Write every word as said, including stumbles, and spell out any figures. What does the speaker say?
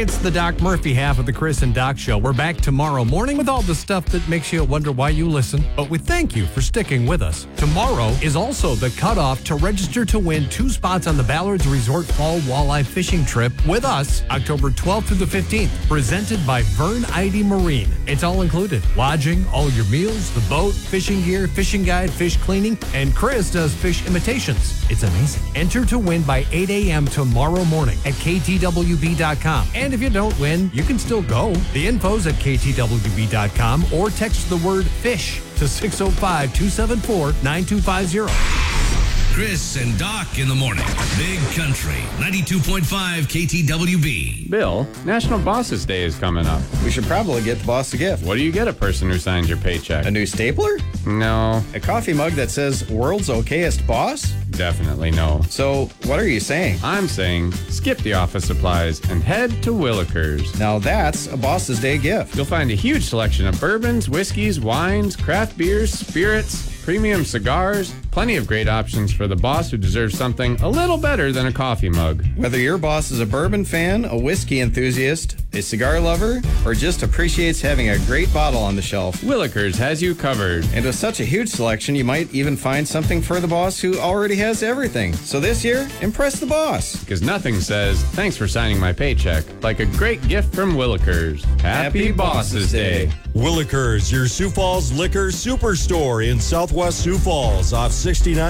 It's the Doc Murphy half of the Chris and Doc Show. We're back tomorrow morning with all the stuff that makes you wonder why you listen. But we thank you for sticking with us. Tomorrow is also the cutoff to register to win two spots on the Ballards Resort Fall Walleye Fishing Trip with us October twelfth through the fifteenth. Presented by Vern Idy Marine. It's all included. Lodging, all your meals, the boat, fishing gear, fishing guide, fish cleaning, and Chris does fish imitations. It's amazing. Enter to win by eight a.m. tomorrow morning at K T W B dot com. And if you don't win, you can still go. The info's at K T W B dot com or text the word FISH to six oh five, two seven four, nine two five zero. Chris and Doc in the morning. Big Country, ninety-two point five K T W B. Bill, National Bosses Day is coming up. We should probably get the boss a gift. What do you get a person who signs your paycheck? A new stapler? No. A coffee mug that says world's okayest boss? Definitely no. So, what are you saying? I'm saying skip the office supplies and head to Willikers. Now that's a Boss's Day gift. You'll find a huge selection of bourbons, whiskeys, wines, craft beers, spirits, premium cigars, plenty of great options for the boss who deserves something a little better than a coffee mug. Whether your boss is a bourbon fan, a whiskey enthusiast, a cigar lover, or just appreciates having a great bottle on the shelf, Willikers has you covered. And with such a huge selection, you might even find something for the boss who already has everything. So this year, impress the boss. Because nothing says, thanks for signing my paycheck, like a great gift from Willikers. Happy, Happy Bosses Day. Willikers, your Sioux Falls liquor superstore in southwest Sioux Falls off sixty-nine.